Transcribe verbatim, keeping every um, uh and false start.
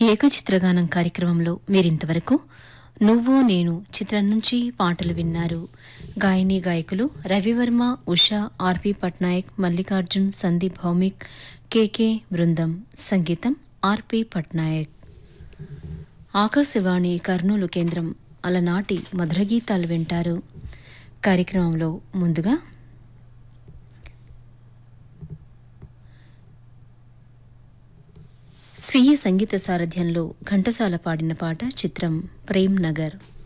ఏకచిత్రగానం కార్యక్రమంలో మీరింతవరకు నువ్వు నేను చిత్రం నుంచి పాటలు విన్నారు. గాయని గాయకులు రవివర్మ, ఉషా, ఆర్పి పట్నాయక్, మల్లికార్జున్, సందీప్ భౌమిక్, కెకే బృందం. సంగీతం ఆర్పి పట్నాయక్. ఆకాశవాణి కర్నూలు కేంద్రం అలనాటి మధురగీతాలు వింటారు. కార్యక్రమంలో ముందుగా స్వీయ సంగీత సారథ్యంలో ఘంటసాల పాడిన పాట. చిత్రం ప్రేమ్ నగర్.